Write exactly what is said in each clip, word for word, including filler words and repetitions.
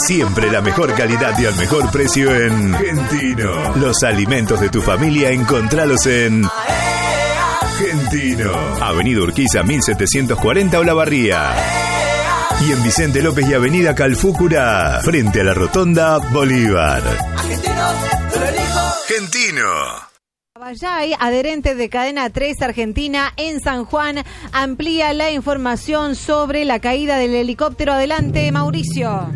Siempre la mejor calidad y al mejor precio en Gentino. Los alimentos de tu familia, encontralos en Gentino. Avenida Urquiza mil setecientos cuarenta Olavarría. Y en Vicente López y Avenida Calfúcura, frente a la Rotonda Bolívar. Gentino. Vallay, adherente de Cadena tres Argentina en San Juan, amplía la información sobre la caída del helicóptero. Adelante, Mauricio.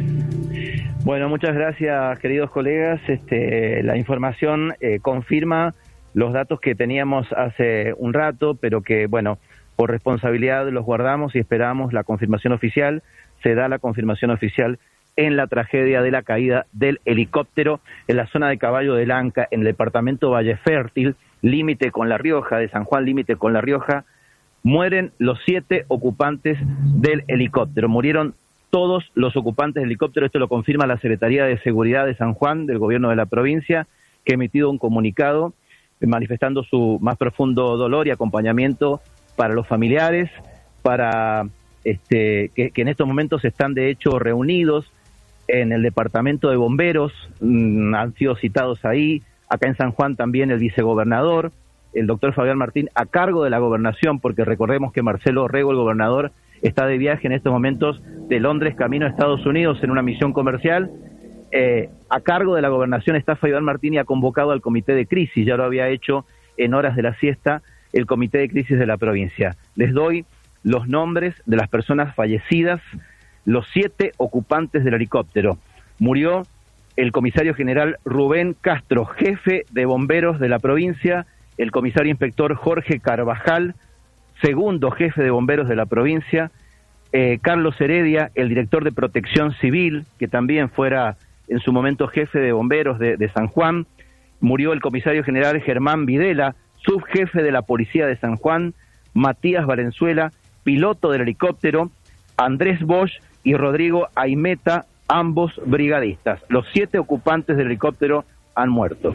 Bueno, muchas gracias, queridos colegas. Este, la información eh, confirma los datos que teníamos hace un rato, pero que, bueno, por responsabilidad los guardamos y esperamos la confirmación oficial. Se da la confirmación oficial en la tragedia de la caída del helicóptero en la zona de Caballo del Anca, en el departamento Valle Fértil, límite con La Rioja, de San Juan, límite con La Rioja. Mueren los siete ocupantes del helicóptero. Murieron todos los ocupantes del helicóptero. Esto lo confirma la Secretaría de Seguridad de San Juan, del gobierno de la provincia, que ha emitido un comunicado manifestando su más profundo dolor y acompañamiento para los familiares, para este, que, que en estos momentos están de hecho reunidos en el departamento de bomberos, mmm, han sido citados ahí. Acá en San Juan también el vicegobernador, el doctor Fabián Martín, a cargo de la gobernación, porque recordemos que Marcelo Orrego, el gobernador, está de viaje en estos momentos de Londres camino a Estados Unidos en una misión comercial. Eh, a cargo de la gobernación está Fabián Martín y ha convocado al comité de crisis, ya lo había hecho en horas de la siesta el comité de crisis de la provincia. Les doy los nombres de las personas fallecidas, los siete ocupantes del helicóptero. Murió el comisario general Rubén Castro, jefe de bomberos de la provincia, el comisario inspector Jorge Carvajal, segundo jefe de bomberos de la provincia, eh, Carlos Heredia, el director de protección civil, que también fuera en su momento jefe de bomberos de, de San Juan. Murió el comisario general Germán Videla, subjefe de la policía de San Juan, Matías Valenzuela, piloto del helicóptero, Andrés Bosch y Rodrigo Aimeta, ambos brigadistas. Los siete ocupantes del helicóptero han muerto.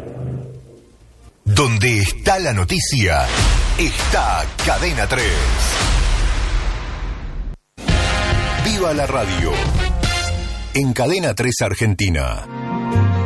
Donde está la noticia, está Cadena tres. Viva la radio. En Cadena tres Argentina.